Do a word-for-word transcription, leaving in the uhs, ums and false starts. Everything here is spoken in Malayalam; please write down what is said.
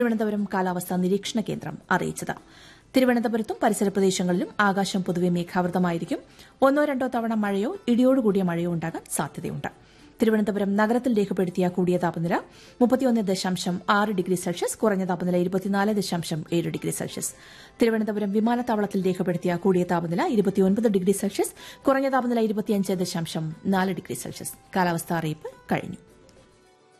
തിരുവനന്തപുരം കാലാവസ്ഥാ നിരീക്ഷണ കേന്ദ്രം അറിയിച്ചത്. തിരുവനന്തപുരത്തും പരിസര പ്രദേശങ്ങളിലും ആകാശം പൊതുവെ മേഘാവൃതമായിരിക്കും. ഒന്നോ രണ്ടോ തവണ മഴയോ ഇടിയോടുകൂടിയ മഴയോ ഉണ്ടാകാൻ സാധ്യതയുണ്ട്. തിരുവനന്തപുരം നഗരത്തിൽ രേഖപ്പെടുത്തിയ കൂടിയ താപനില മുപ്പത്തിയൊന്ന് ദശാംശം ആറ് ഡിഗ്രി സെൽഷ്യസ്, കുറഞ്ഞ താപനില ഇരുപത്തിനാല് ദശാംശം ഏഴ് ഡിഗ്രി സെൽഷ്യസ്. തിരുവനന്തപുരം വിമാനത്താവളത്തിൽ രേഖപ്പെടുത്തിയ കൂടിയ താപനില ഇരുപത്തിയൊൻപത് ഡിഗ്രി സെൽഷ്യസ്, കുറഞ്ഞ താപനില ഇരുപത്തിയഞ്ച് ദശാംശം നാല് ഡിഗ്രി സെൽഷ്യസ്. കാലാവസ്ഥാ അറിയിപ്പ് കഴിഞ്ഞു.